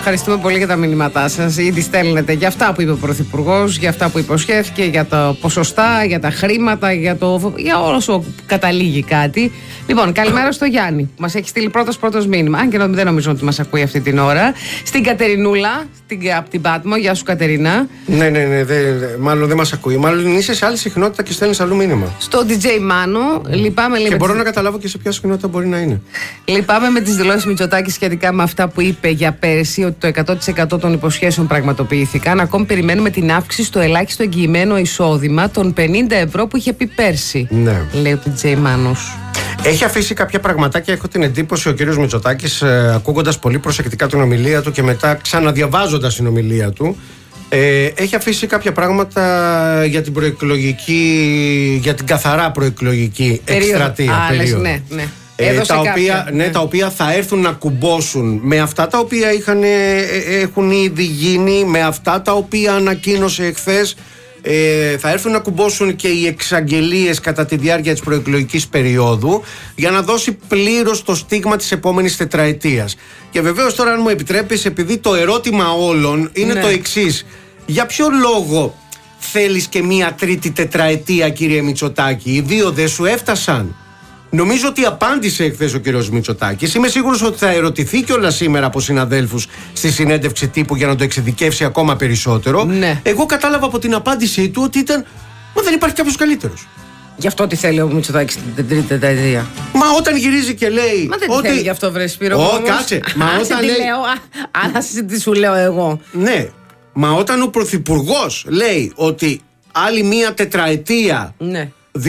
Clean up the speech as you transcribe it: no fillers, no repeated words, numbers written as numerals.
Ευχαριστούμε πολύ για τα μηνύματά σας. Ήδη στέλνετε για αυτά που είπε ο Πρωθυπουργός, για αυτά που υποσχέθηκε, για τα ποσοστά, για τα χρήματα, για όσο καταλήγει κάτι. Λοιπόν, καλημέρα στο Γιάννη. Μας έχει στείλει πρώτος μήνυμα. Αν και δεν νομίζω ότι μας ακούει αυτή την ώρα. Στην Κατερινούλα, από την Πάτμο. Γεια σου, Κατερίνα. Ναι, μάλλον δεν μας ακούει. Μάλλον είσαι σε άλλη συχνότητα και στέλνεις αλλού μήνυμα. Στο DJ Μάνο. Λυπάμαι λίγο. Και μπορώ να καταλάβω και σε ποια συχνότητα μπορεί να είναι. Λυπάμαι με τις δηλώσεις Μητσοτάκη σχετικά με αυτά που είπε για πέρσι, ότι το 100% των υποσχέσεων πραγματοποιήθηκαν. Ακόμη περιμένουμε την αύξηση στο ελάχιστο εγγυημένο εισόδημα των 50 ευρώ που είχε πει πέρσι. Ναι. Λέει ο DJ Μάνος. Έχει αφήσει κάποια πραγματάκια, έχω την εντύπωση ο κύριος Μητσοτάκης, ακούγοντας πολύ προσεκτικά την ομιλία του και μετά ξαναδιαβάζοντας την ομιλία του, έχει αφήσει κάποια πράγματα για την προεκλογική, για την καθαρά προεκλογική εκστρατεία. Ναι. Τα οποία θα έρθουν να κουμπώσουν με αυτά τα οποία έχουν ήδη γίνει, με αυτά τα οποία ανακοίνωσε εχθές. Θα έρθουν να κουμπώσουν και οι εξαγγελίες κατά τη διάρκεια της προεκλογικής περίοδου, για να δώσει πλήρως το στίγμα της επόμενης τετραετίας. Και βεβαίως τώρα, αν μου επιτρέπεις, επειδή το ερώτημα όλων είναι το εξής: για ποιο λόγο θέλεις και μία τρίτη τετραετία, κύριε Μητσοτάκη? Οι δύο δεν σου έφτασαν? Νομίζω ότι απάντησε εχθές ο κύριος Μητσοτάκης. Είμαι σίγουρος ότι θα ερωτηθεί κιόλας σήμερα από συναδέλφους στη συνέντευξη τύπου για να το εξειδικεύσει ακόμα περισσότερο. Ναι. Εγώ κατάλαβα από την απάντησή του ότι ήταν: μα δεν υπάρχει κάποιος καλύτερος. Γι' αυτό τι θέλει ο Μητσοτάκης την τρίτη τετραετία. Μα όταν γυρίζει και λέει. Μα δεν θέλει γι' αυτό, βρε Σπύρο. Κάτσε. Μα όταν λέει. Τι σου λέω εγώ. Ναι. Μα όταν ο Πρωθυπουργός λέει ότι άλλη μία τετραετία. Ναι.